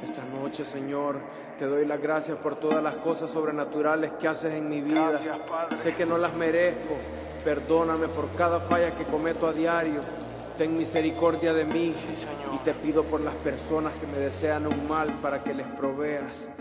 Esta noche, Señor, te doy las gracias por todas las cosas sobrenaturales que haces en mi vida. Sé que no las merezco. Perdóname por cada falla que cometo a diario. Ten misericordia de mí y te pido por las personas que me desean un mal para que les proveas.